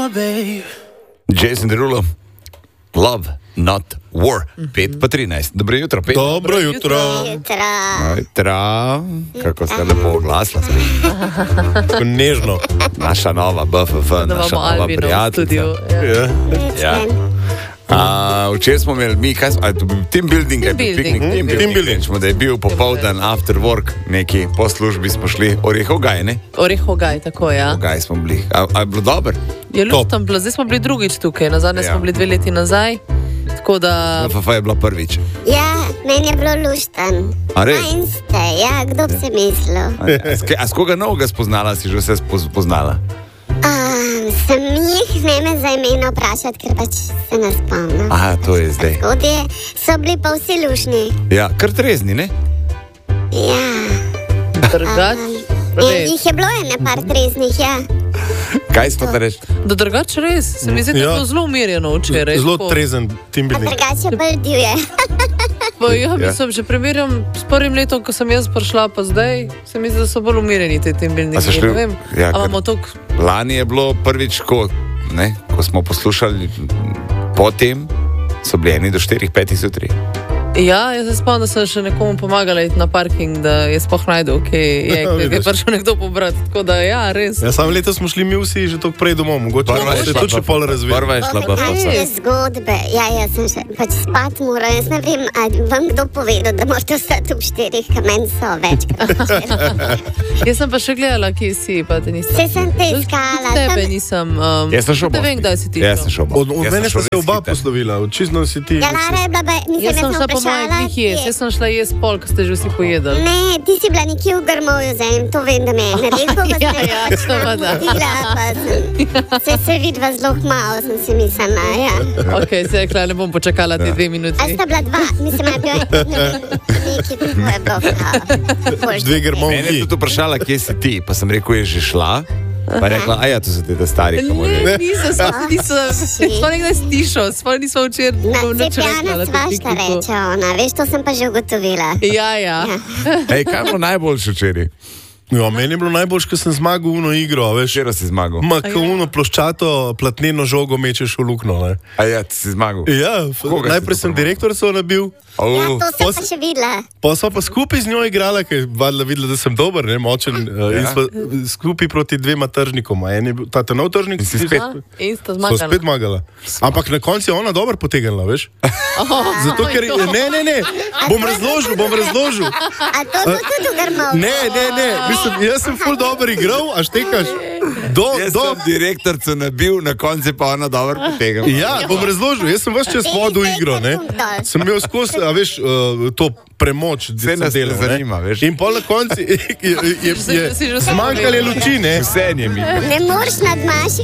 Jason Derulo, Love, Not War, 5:13. Dobro jutro, 5. Dobro jutro. Kako ste lepo oglasla. Nežno. Naša nova BFF, naša nova prijateljica. Ja. Včeraj smo imeli mi, kaj smo, team building, team building, da je bil popoldan after work, neki po službi smo šli, Orehov gaj, ne? Orehov gaj, tako, ja. Gaj smo bili, a je bilo dober? Je luštan bilo, zdaj smo bili drugič tukaj, nazadnje smo bili 2 leti nazaj, tako da... BFF je bila prvič. Ja, meni je bilo luštan. A res? Fajn ste, ja, kdo bi se mislil? A s koga novega spoznala, si že vse spoznala? Sem jih ne me za imeno vprašati, ker pač se ne spomnim. Aha, to je zdaj. Zgodje so bili pa vsi lušni. Ja, kar trezni, ne? Ja. Drugač? Jih je bilo ene par treznih, ja. Kaj ste da reči? Da drugač res, se mi zdi, da je bilo zelo umirjeno včeraj. Zelo trezen team A building. drugače bolj divje. Ja, mislim, že primerjam s prvim letom, ko sem jaz prišla, pa zdaj, se mi zdi, da so bolj umirjeni te team buildingi. Ne vem, Ja, a imamo toliko... lani je bilo prvič, ko smo poslušali potem, so bili 1 do 4, 5 zjutraj. Ja, jaz se spomnim, da sem še nekomu pomagala iti na parking, da je sploh najdel, kje je prišel nekdo pobrati. Tako da, ja, res. Ja, samo letos smo šli mi vsi že toliko prej domov, mogoče se tudi še pol razvija. Prva je šla BFF. Te zgodbe, ja, jaz sem še pač spat mora, jaz ne vem, a vam kdo povedal, da morate ostati ob 4, ker meni so več. Jaz sem pa še gledala, kje si, pa te nisem. Se sem te iskala. Tebe nisem. Jaz sem šel Ne vem, kdaj si ti Jaz sem šel Od mene sta se oba poslovila, očitno si ti... Ja, Lara je bila, Jaz sem šla po mojih dvih jaz sem šla jaz pol, ko ste že vsi pojedali. Ne, ti si bila nekje v Grmovju zdaj, to vem, da me je naredil, pa Ja, seveda. se vidva zelo malo, sem si mislila, ja. Ok, se je rekla, ne bom počakala te 2 minuti. A sta bila 2, mislim, da je bil nekaj, tako je bilo. 2 Mene je grmovki. tudi vprašala, kje si ti, pa sem rekel, je že šla. Pa je rekla, to so te stari, ko morajo. Ne, nisem, sploh nekdaj stišal, sploh nismo včeraj Na cepljana svašta reče ona, veš, to sem pa že ugotovila. Ja. Ej, kaj je bilo najboljše včeraj? Ja, meni je bilo najboljše, ko sem zmagal uno igro, veš. Včeraj si zmagal. Ko uno ploščato platneno žogo mečeš v lukno, ne. A ja, ti si zmagal. Ja, Koga si najprej to sem direktorico nabil. Ja, to sem pa še videla. Pa smo pa skupaj z njo igrala, ker je videla, da sem dober, ne, močen. In smo skupaj proti 2 tržnikoma. En je bil ta nov tržnik. In si spet. In sta Smo spet zmagala. zmagala. Ampak na koncu je ona dobro potegnila, veš. Zato, ker... Ne. Bom razložil. A to bo tudi v Grmovju? Ne. Mislim, jaz sem ful dobro igral, a štekaš. Jaz sem direktorcu nabil, na koncu pa ona dobro potegnila. Ja, bom razložil. Jaz sem ves čas vodil igro, ne. Sem imel skozi, a veš, to premoč. Vse nas ne zanima, veš. In pol na koncu je Si že zmanjkale luči, ne. Vse je mi. Ne moreš nadmašiti.